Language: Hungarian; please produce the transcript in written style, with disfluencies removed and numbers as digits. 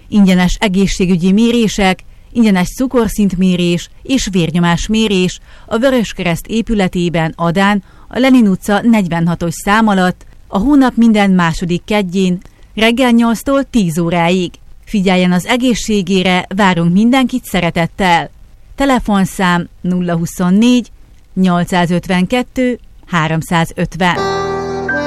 ingyenes egészségügyi mérések, ingyenes cukorszintmérés és vérnyomásmérés a Vöröskereszt épületében Adán, a Lenin utca 46-os szám alatt, a hónap minden második kedjén, reggel 8-tól 10 óráig. Figyeljen az egészségére, várunk mindenkit szeretettel. Telefonszám 024 852 350.